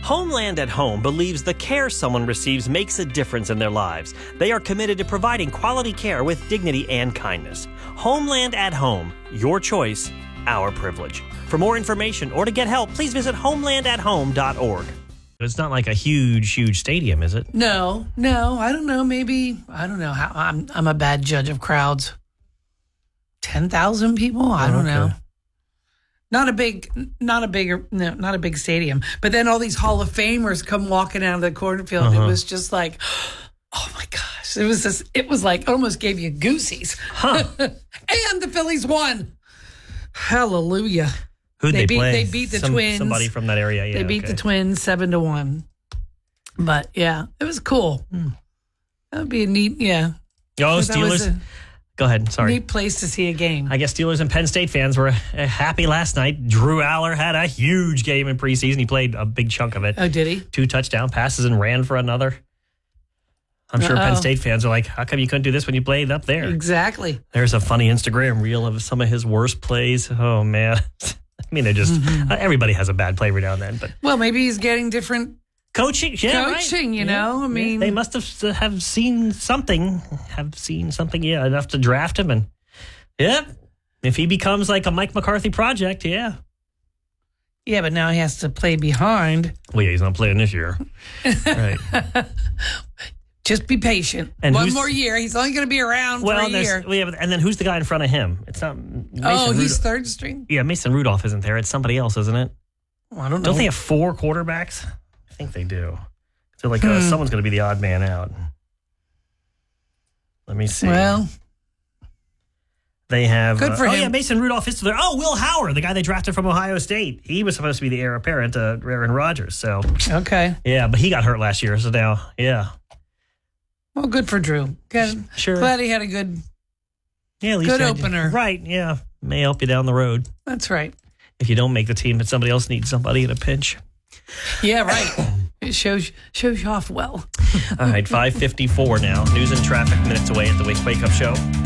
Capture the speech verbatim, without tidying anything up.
Homeland at Home believes the care someone receives makes a difference in their lives. They are committed to providing quality care with dignity and kindness. Homeland at Home. Your choice, our privilege. For more information or to get help, please visit homeland at home dot org. It's not like a huge, huge stadium, is it? No, no. I don't know. Maybe, I don't know. how. I'm I'm a bad judge of crowds. ten thousand people? I don't okay. know. Not a big, not a bigger, no, not a big stadium. But then all these Hall of Famers come walking out of the cornfield. Uh-huh. It was just like, oh my gosh! It was just, it was like almost gave you goosies. Huh. And the Phillies won. Hallelujah! Who'd they, they beat, play? They beat the Some, Twins. Somebody from that area. Yeah, they beat okay. the Twins seven to one. But yeah, it was cool. Hmm. That would be a neat, yeah. Oh, So that was Steelers. a Go ahead. Sorry. neat place to see a game. I guess Steelers and Penn State fans were uh, happy last night. Drew Aller had a huge game in preseason. He played a big chunk of it. Oh, did he? Two touchdown passes and ran for another. I'm sure Uh-oh. Penn State fans are like, how come you couldn't do this when you played up there? Exactly. There's a funny Instagram reel of some of his worst plays. Oh, man. I mean, they're just, Mm-hmm. uh, everybody has a bad play every now and then. But Well, maybe he's getting different coaching, yeah, right. coaching, you Yeah, know? I yeah. mean, They must have have seen something, have seen something, yeah, enough to draft him. And, yeah, if he becomes like a Mike McCarthy project, yeah. yeah, but now he has to play behind. Well, yeah, he's not playing this year. Right. Just be patient. And One who's- more year. He's only going to be around Well, for a there's, year. well, yeah, but- and then who's the guy in front of him? It's not Mason Oh, he's Rudolph. third string? Yeah, Mason Rudolph isn't there. It's somebody else, isn't it? Well, I don't know. Don't they have four quarterbacks? I think they do. So, like, uh, Hmm. someone's going to be the odd man out. Let me see. Well, They have. Good for uh, Oh, him. yeah, Mason Rudolph is still there. Oh, Will Howard, the guy they drafted from Ohio State. He was supposed to be the heir apparent to Aaron Rodgers. So, okay. yeah, but he got hurt last year. So now, yeah. Well, good for Drew. Good. Sure. Glad he had a good, Yeah, at least good you had- opener. Right, yeah. May help you down the road. that's right. If you don't make the team, but somebody else needs somebody in a pinch. Yeah, right. It shows shows you off well. All right, five fifty-four now. News and traffic minutes away at the Wake Wake Up Show.